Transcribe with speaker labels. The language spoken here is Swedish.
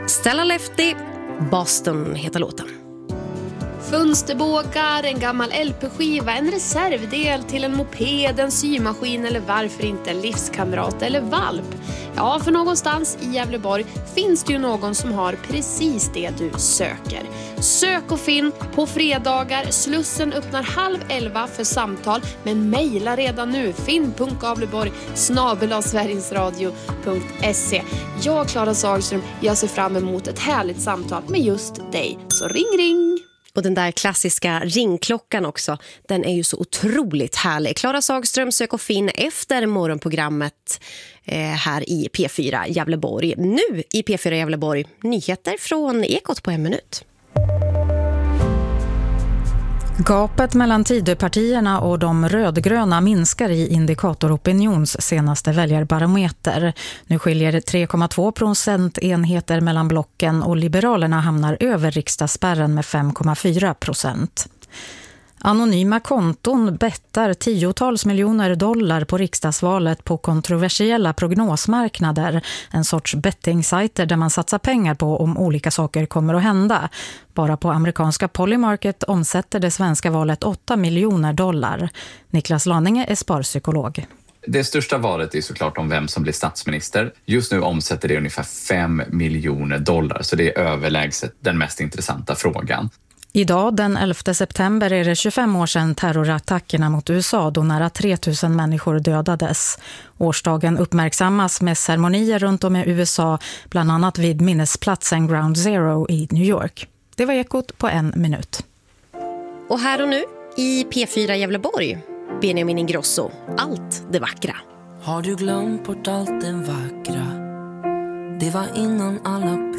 Speaker 1: Stella Lefty, Boston heter låten.
Speaker 2: Fönsterbågar, en gammal LP-skiva, en reservdel till en moped, en symaskin eller varför inte en livskamrat eller valp. Ja, för någonstans i Gävleborg finns det ju någon som har precis det du söker. Sök och finn på fredagar. Slussen öppnar 10:30 för samtal, men mejla redan nu finn.gavleborg@sverigesradio.se. Jag, Klara Sagström, jag ser fram emot ett härligt samtal med just dig. Så ring!
Speaker 1: Och den där klassiska ringklockan också, den är ju så otroligt härlig. Klara Sagström, sök och finn efter morgonprogrammet här i P4 Gävleborg. Nu i P4 Gävleborg, nyheter från Ekot på 1 minut.
Speaker 3: Gapet mellan Tidöpartierna och de rödgröna minskar i Indikator-opinions senaste väljarbarometer. Nu skiljer det 3,2 procentenheter mellan blocken och Liberalerna hamnar över riksdagsspärren med 5,4%. Anonyma konton bettar tiotals miljoner dollar på riksdagsvalet på kontroversiella prognosmarknader, en sorts bettingsajter där man satsar pengar på om olika saker kommer att hända. Bara på amerikanska Polymarket omsätter det svenska valet 8 miljoner dollar. Niklas Laninge är sparpsykolog.
Speaker 4: Det största valet är såklart om vem som blir statsminister. Just nu omsätter det ungefär 5 miljoner dollar, så det är överlägset den mest intressanta frågan.
Speaker 3: Idag, den 11 september, är det 25 år sedan terrorattackerna mot USA då nära 3000 människor dödades. Årsdagen uppmärksammas med ceremonier runt om i USA, bland annat vid minnesplatsen Ground Zero i New York. Det var Ekot på 1 minut.
Speaker 1: Och här och nu i P4 Gävleborg, Benjamin Ingrosso, allt det vackra.
Speaker 5: Har du glömt bort allt det vackra? Det var innan alla